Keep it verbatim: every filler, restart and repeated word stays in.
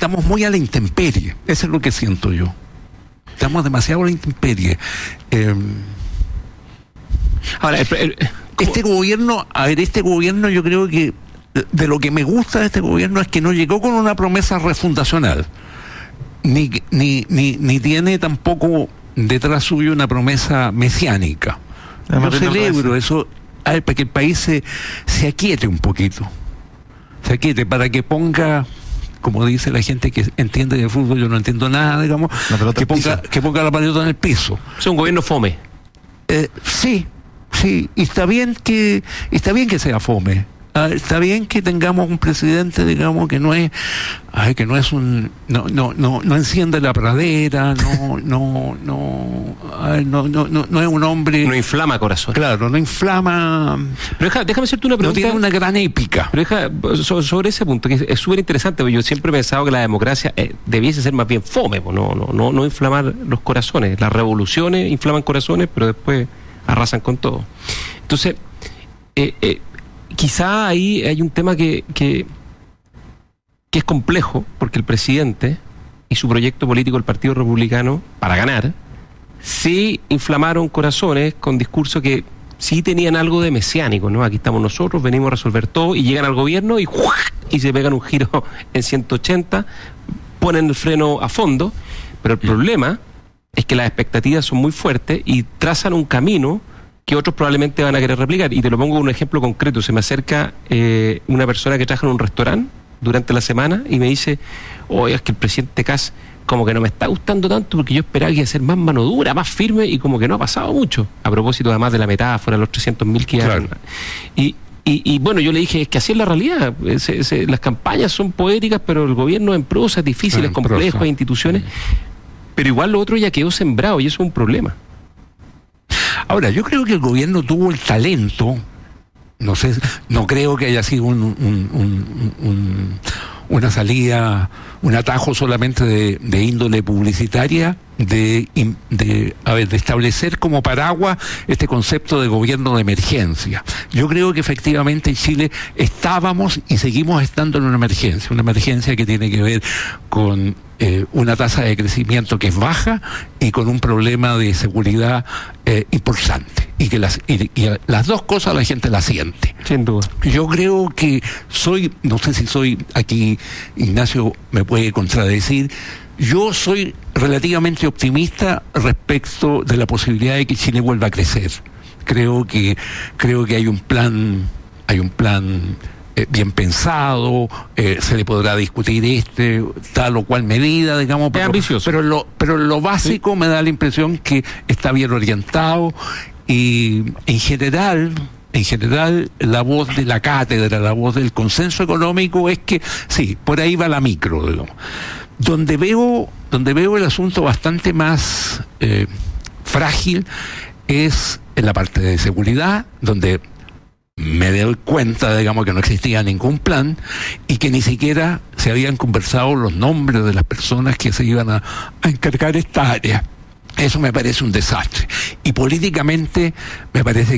estamos muy a la intemperie, eso es lo que siento yo. Estamos demasiado a la intemperie. Eh, Ahora, el, el, este gobierno, a ver, este gobierno yo creo que de lo que me gusta de este gobierno es que no llegó con una promesa refundacional, ni, ni, ni, ni tiene tampoco detrás suyo una promesa mesiánica. Yo celebro eso, a ver, para que el país se, se aquiete un poquito, se aquiete, para que ponga, como dice la gente que entiende de fútbol, yo no entiendo nada, digamos, que ponga, que ponga la pelota en el piso. Es un gobierno fome. Eh, sí, sí, y está bien que, está bien que sea fome. Ah, está bien que tengamos un presidente, digamos, que no es, ay, que no es un, no, no, no, no enciende la pradera, no, no, no, ay, no, no, no, no es un hombre. No inflama corazón. Claro, no inflama. Pero deja, déjame hacerte una pregunta. No tiene una gran épica. Pero deja, so, sobre ese punto, que es súper interesante, porque yo siempre he pensado que la democracia eh, debiese ser más bien fome, pues, no, no, no, no inflamar los corazones. Las revoluciones inflaman corazones, pero después arrasan con todo. Entonces, eh, eh, quizá ahí hay un tema que, que, que es complejo, porque el presidente y su proyecto político, el Partido Republicano, para ganar, sí inflamaron corazones con discursos que sí tenían algo de mesiánico, ¿no? Aquí estamos nosotros, venimos a resolver todo, y llegan al gobierno y, y se pegan un giro en ciento ochenta, ponen el freno a fondo, pero el problema es que las expectativas son muy fuertes y trazan un camino que otros probablemente van a querer replicar. Y te lo pongo con un ejemplo concreto. Se me acerca eh, una persona que trabaja en un restaurante durante la semana y me dice, oye, es que el presidente Kast como que no me está gustando tanto porque yo esperaba que iba a ser más mano dura, más firme, y como que no ha pasado mucho. A propósito además de la metáfora, los trescientos mil que claro. hay. Y, y, y bueno, yo le dije, es que así es la realidad. Se, se, las campañas son poéticas, pero el gobierno en prosa es difícil, es complejo, hay instituciones. Pero igual lo otro ya quedó sembrado y eso es un problema. Ahora, yo creo que el gobierno tuvo el talento, no sé, no creo que haya sido un, un, un, un, una salida, un atajo solamente de, de índole publicitaria, de, de, a ver, de establecer como paraguas este concepto de gobierno de emergencia. Yo creo que efectivamente en Chile estábamos y seguimos estando en una emergencia, una emergencia que tiene que ver con eh, una tasa de crecimiento que es baja y con un problema de seguridad eh, importante, y que las, y, y las dos cosas la gente las siente. Sin duda. Yo creo que soy, no sé si soy, aquí Ignacio me puede contradecir, yo soy relativamente optimista respecto de la posibilidad de que Chile vuelva a crecer. Creo que creo que hay un plan, hay un plan eh, bien pensado, eh, se le podrá discutir este, tal o cual medida, digamos, pero, ambicioso. pero lo, pero lo básico sí. Me da la impresión que está bien orientado, y en general. En general, la voz de la cátedra, la voz del consenso económico es que, sí, por ahí va la micro, digamos. Donde veo, donde veo el asunto bastante más eh, frágil es en la parte de seguridad, donde me doy cuenta, digamos, que no existía ningún plan y que ni siquiera se habían conversado los nombres de las personas que se iban a, a encargar esta área. Eso me parece un desastre. Y políticamente me parece